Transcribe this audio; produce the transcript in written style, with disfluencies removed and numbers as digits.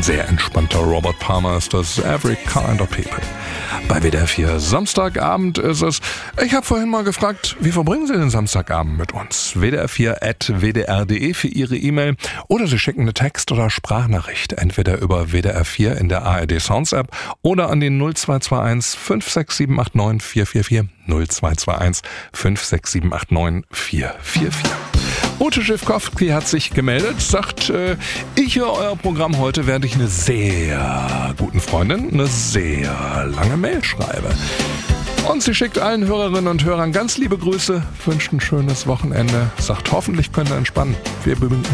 Ein sehr entspannter Robert Palmer ist das. Every Kind of People. Bei WDR 4 Samstagabend ist es. Ich habe vorhin mal gefragt, wie verbringen Sie den Samstagabend mit uns? WDR4@wdr.de für Ihre E-Mail oder Sie schicken eine Text- oder Sprachnachricht, entweder über WDR 4 in der ARD Sounds App oder an den 0221 56789 444 0221 56789 444. Ute Schiffkowski hat sich gemeldet, sagt, ich höre euer Programm heute, während ich eine sehr guten Freundin eine sehr lange Mail schreibe. Und sie schickt allen Hörerinnen und Hörern ganz liebe Grüße, wünscht ein schönes Wochenende, sagt, hoffentlich könnt ihr entspannen. Wir